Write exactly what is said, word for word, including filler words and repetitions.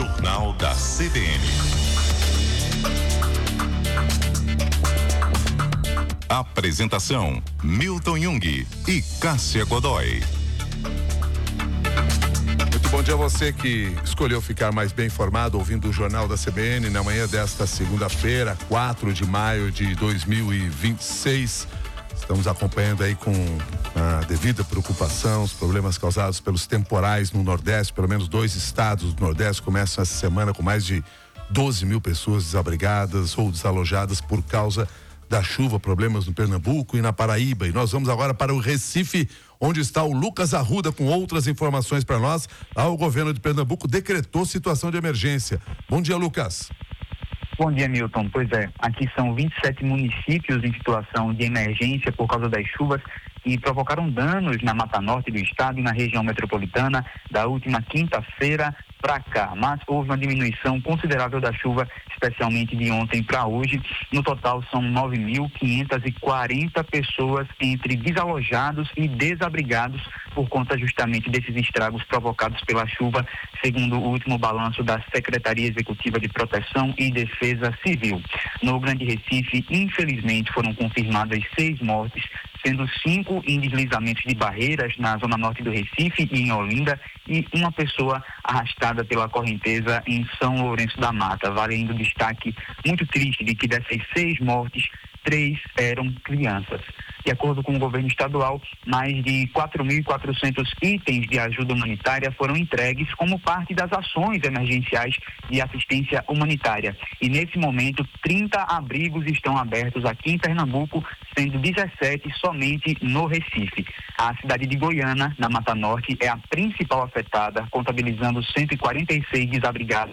Jornal da C B N. Apresentação: Milton Jung e Cássia Godoy. Muito bom dia a você que escolheu ficar mais bem informado ouvindo o Jornal da C B N na manhã desta segunda-feira, quatro de maio de dois mil e vinte e seis. Estamos acompanhando aí com a devida preocupação os problemas causados pelos temporais no Nordeste. Pelo menos dois estados do Nordeste começam essa semana com mais de doze mil pessoas desabrigadas ou desalojadas por causa da chuva, problemas no Pernambuco e na Paraíba. E nós vamos agora para o Recife, onde está o Lucas Arruda com outras informações para nós. Lá o governo de Pernambuco decretou situação de emergência. Bom dia, Lucas. Bom dia, Milton. Pois é, aqui são vinte e sete municípios em situação de emergência por causa das chuvas que provocaram danos na Mata Norte do estado e na região metropolitana da última quinta-feira para cá, mas houve uma diminuição considerável da chuva, especialmente de ontem para hoje. No total, são nove mil quinhentas e quarenta pessoas entre desalojados e desabrigados por conta justamente desses estragos provocados pela chuva, segundo o último balanço da Secretaria Executiva de Proteção e Defesa Civil. No Grande Recife, infelizmente, foram confirmadas seis mortes, sendo cinco em deslizamentos de barreiras na zona norte do Recife e em Olinda, e uma pessoa arrastada pela correnteza em São Lourenço da Mata. Vale ainda o destaque muito triste de que dessas seis mortes, três eram crianças. De acordo com o governo estadual, mais de quatro mil e quatrocentos itens de ajuda humanitária foram entregues como parte das ações emergenciais de assistência humanitária. E nesse momento, trinta abrigos estão abertos aqui em Pernambuco, sendo dezessete somente no Recife. A cidade de Goiânia, na Mata Norte, é a principal afetada, contabilizando cento e quarenta e seis desabrigados